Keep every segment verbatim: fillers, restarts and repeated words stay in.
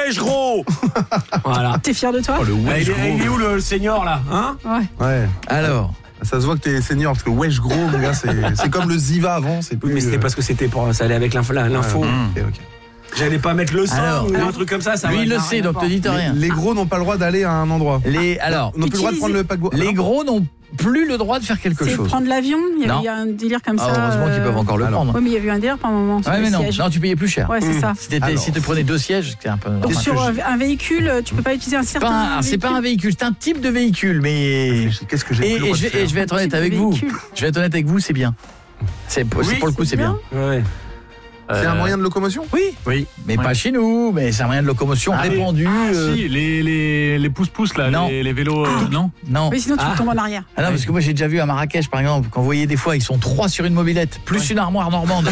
wesh gros. Voilà. T'es fier de toi? Oh, le wesh gros. Il est où le senior là, hein? Ouais. Ouais. Alors, ça se voit que t'es senior parce que wesh gros, mon gars, c'est, c'est comme le Ziva avant. C'est plus, oui, mais c'était parce que c'était pour ça allait avec l'info. l'info. Ouais, okay, okay. J'allais pas mettre le sang alors, ou alors, un truc comme ça. ça lui, il le sait, donc te dites rien. Les, les gros n'ont pas le droit d'aller à un endroit. Les, alors, n'ont plus le droit de prendre le paquebot. Les gros n'ont plus le droit de faire quelque c'est chose. prendre l'avion. Il y Non. avait un délire comme Ah, ça. heureusement euh... qu'ils peuvent encore le alors. prendre. Oui, mais il y avait eu un délire par un moment. Ouais, mais non, sièges. non, tu payais plus cher. Ouais, c'est ça. Si, t'étais, Alors. si tu prenais deux sièges, c'était un peu. Donc normal. sur un, un véhicule, tu peux pas utiliser un certain. Pas un- c'est pas un véhicule, c'est un type de véhicule, mais. Qu'est-ce que j'ai Et, plus le et droit je de vais, faire et je vais être Un honnête type de avec vous. véhicule. Je vais être honnête avec vous, c'est bien. C'est pour, Oui, c'est pour le coup, c'est c'est bien. Ouais. C'est Euh, un moyen de locomotion? Oui, Oui. mais Ouais. pas chez nous, mais c'est un moyen de locomotion Ah, répandu. Ah, euh, si, les, les, les pouces-pouces là, Non. les, les vélos, euh, non? Non. Oui, sinon tu Ah. tombes en arrière. Ah non, parce que moi j'ai déjà vu à Marrakech par exemple, quand vous voyez des fois ils sont trois sur une mobilette, plus une armoire normande.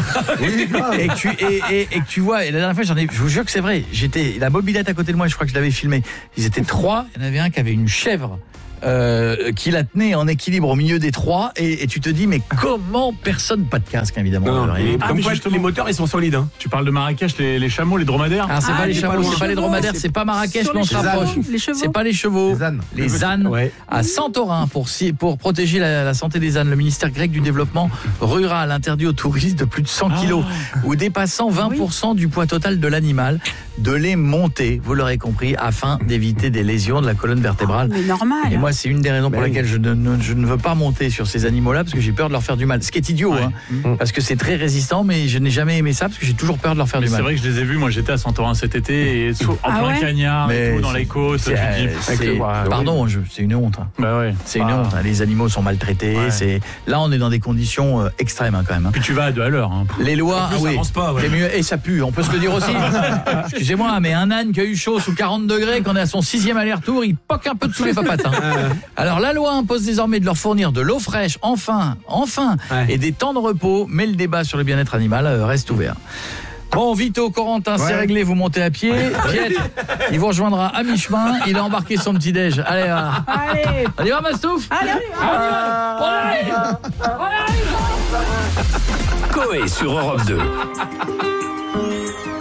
et, que tu, et, et, et que tu vois, et la dernière fois j'en ai, je vous jure que c'est vrai, j'étais la mobilette à côté de moi, je crois que je l'avais filmé. Ils étaient trois, il y en avait un qui avait une chèvre. Euh, qui la tenait en équilibre au milieu des trois et, et tu te dis mais comment personne, pas de casque évidemment. Non, non, Et- mais Ah, comme mais quoi justement. les moteurs ils sont solides. Hein. Tu parles de Marrakech, les, les chameaux, les dromadaires? Ah, c'est Ah, pas les les chameaux, chevaux, c'est pas les dromadaires, c'est pas Marrakech, Sur mais on les se chevaux. rapproche. Les chevaux. C'est pas les chevaux. Les ânes. Les ânes. Ouais. À Santorin, pour, si- pour protéger la, la santé des ânes, le ministère grec du développement rural interdit aux touristes de plus de cent kilos ou dépassant vingt pour cent du poids total de l'animal de les monter, vous l'aurez compris, afin d'éviter des lésions de la colonne vertébrale. Mais normal. Et moi, c'est une des raisons pour Mais lesquelles je ne, ne- je ne veux pas monter sur ces animaux-là, parce que j'ai peur de leur faire du mal. Ce qui est idiot, Ouais. hein, parce que c'est très résistant, mais je n'ai jamais aimé ça, parce que j'ai toujours peur de leur faire Mais du c'est mal. vrai que je les ai vus, moi j'étais à Santorin cet été et sous- en Ah plein ouais cagnard et Mais tout, dans c'est- les côtes. C'est, tu te dis, euh, avec c'est- le- ouais, pardon, je- c'est une honte. hein. Bah ouais. C'est une Bah, honte. hein. Les animaux sont maltraités. Ouais. C'est... Là, on est dans des conditions euh, extrêmes hein, quand même. hein. Puis tu vas à deux à l'heure. Hein. Les lois, En plus, ah ça oui, avance pas, ouais. c'est mieux. Et ça pue, on peut se le dire aussi. Excusez-moi, mais un âne qui a eu chaud sous quarante degrés, qu'on est à son sixième aller-retour, il poque un peu de sous les papates. hein. Alors la loi impose désormais de leur fournir de l'eau fraîche, enfin, enfin, Ouais. et des temps de repos, mais le débat sur le bien-être animal euh, reste ouvert. Bon, Vito, Corentin, c'est Ouais. réglé, vous montez à pied. Pietre, il vous rejoindra à mi-chemin, il a embarqué son petit-déj. Allez, euh, Allez. on y va, Mastouf. Allez, allez, On y va. Coé sur Europe deux.